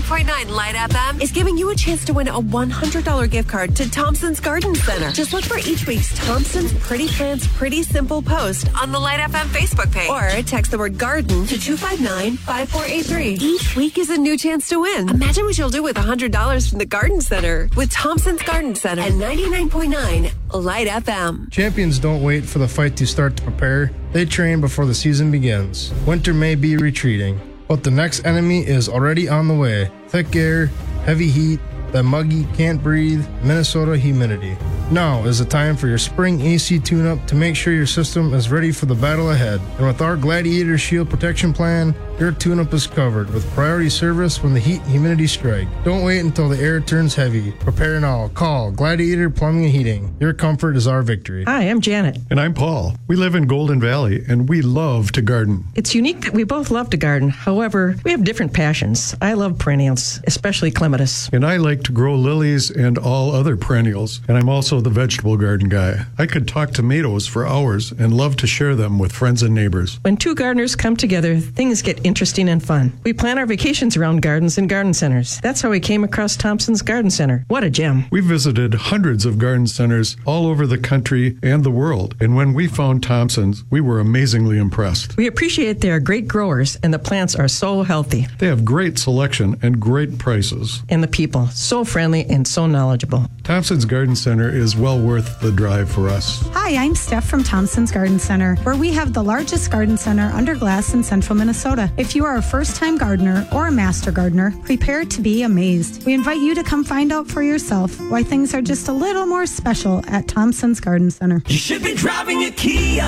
99.9 Light FM is giving you a chance to win a $100 gift card to Thompson's Garden Center. Just look for each week's Thompson's Pretty Plants Pretty Simple post on the Light FM Facebook page. Or text the word garden to 259-5483. Each week is a new chance to win. Imagine what you'll do with $100 from the Garden Center with Thompson's Garden Center and 99.9 Light FM. Champions don't wait for the fight to start to prepare. They train before the season begins. Winter may be retreating, but the next enemy is already on the way. Thick air, heavy heat, that muggy, can't breathe, Minnesota humidity. Now is the time for your spring AC tune-up to make sure your system is ready for the battle ahead. And with our Gladiator Shield Protection Plan, your tune-up is covered with priority service when the heat and humidity strike. Don't wait until the air turns heavy. Prepare now. Call Gladiator Plumbing and Heating. Your comfort is our victory. Hi, I'm Janet. And I'm Paul. We live in Golden Valley, and we love to garden. It's unique that we both love to garden. However, we have different passions. I love perennials, especially clematis. And I like to grow lilies and all other perennials. And I'm also the vegetable garden guy. I could talk tomatoes for hours and love to share them with friends and neighbors. When two gardeners come together, things get interesting and fun. We plan our vacations around gardens and garden centers. That's how we came across Thompson's Garden Center. What a gem. We visited hundreds of garden centers all over the country and the world. And when we found Thompson's, we were amazingly impressed. We appreciate they are great growers and the plants are so healthy. They have great selection and great prices. And the people, so friendly and so knowledgeable. Thompson's Garden Center is well worth the drive for us. Hi, I'm Steph from Thompson's Garden Center, where we have the largest garden center under glass in central Minnesota. If you are a first-time gardener or a master gardener, prepare to be amazed. We invite you to come find out for yourself why things are just a little more special at Thompson's Garden Center. You should be driving a Kia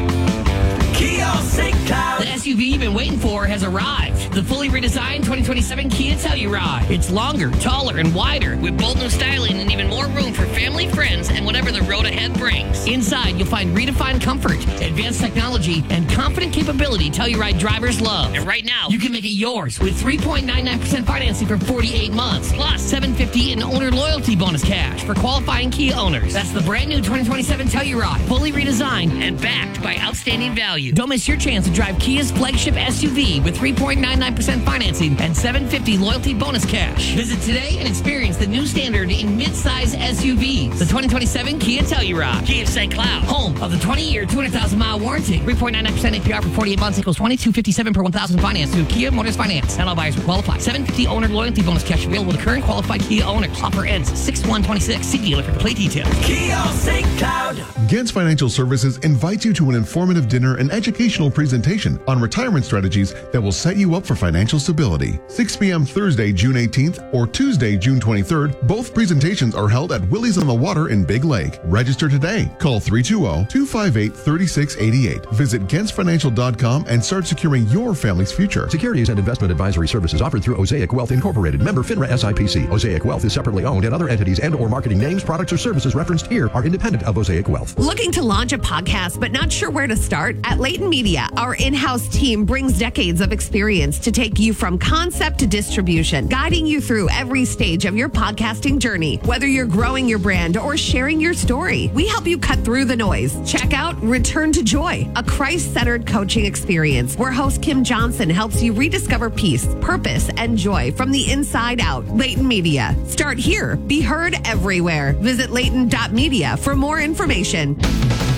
St. Cloud. The SUV you've been waiting for has arrived. The fully redesigned 2027 Kia Telluride. It's longer, taller, and wider with bold new styling and even more room for family, friends, and whatever the road ahead brings. Inside, you'll find redefined comfort, advanced technology, and confident capability Telluride drivers love. And right now, you can make it yours with 3.99% financing for 48 months, plus $750 in owner loyalty bonus cash for qualifying Kia owners. That's the brand new 2027 Telluride, fully redesigned and backed by outstanding value. Don't miss your chance to drive Kia's flagship SUV with 3.99% financing and $750 loyalty bonus cash. Visit today and experience the new standard in mid-size SUVs. The 2027 Kia Telluride. Kia St. Cloud, home of the 20-year, 200,000-mile warranty. 3.99% APR for 48 months equals $22.57 per 1,000 finance through Kia Motors Finance. Not all buyers will qualify. $750 owner loyalty bonus cash available to current qualified Kia owners. Offer ends 6/1/26. See dealer for complete details. Kia St. Cloud. Gens Financial Services invites you to an informative dinner and educational presentation on retirement strategies that will set you up for financial stability. 6 p.m. Thursday, June 18th or Tuesday, June 23rd. Both presentations are held at Willie's on the Water in Big Lake. Register today. Call 320-258-3688. Visit GensFinancial.com and start securing your family's future. Securities and investment advisory services offered through Osaic Wealth Incorporated. Member FINRA SIPC. Osaic Wealth is separately owned, and other entities and or marketing names, products, or services referenced here are independent of Osaic Wealth. Looking to launch a podcast but not sure where to start? At Layton Media, our in-house team brings decades of experience to take you from concept to distribution, guiding you through every stage of your podcasting journey. Whether you're growing your brand or sharing your story, we help you cut through the noise. Check out Return to Joy, a Christ-centered coaching experience where host Kim Johnson helps you rediscover peace, purpose, and joy from the inside out. Layton Media. Start here. Be heard everywhere. Visit Layton.media for more information.